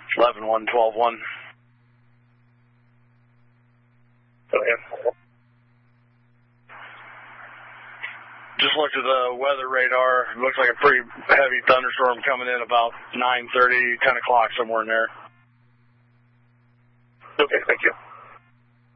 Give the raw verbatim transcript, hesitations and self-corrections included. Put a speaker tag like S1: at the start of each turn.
S1: eleven one, twelve one.
S2: Go ahead.
S1: Just looked at the weather radar. It looks like a pretty heavy thunderstorm coming in about nine thirty, ten o'clock, somewhere in there.
S2: Okay, thank you.